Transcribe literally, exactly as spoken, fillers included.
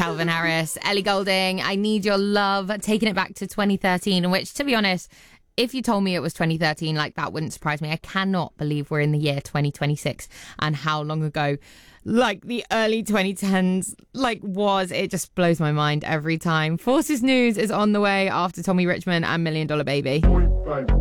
Calvin Harris. Ellie Goulding, I Need Your Love, taking it back to twenty thirteen, which, to be honest, if you told me it was twenty thirteen, like, that wouldn't surprise me. I cannot believe we're in the year twenty twenty-six and how long ago, like, the early twenty tens, like, was. It just blows my mind every time. Forces News is on the way after Tommy Richmond and Million Dollar Baby.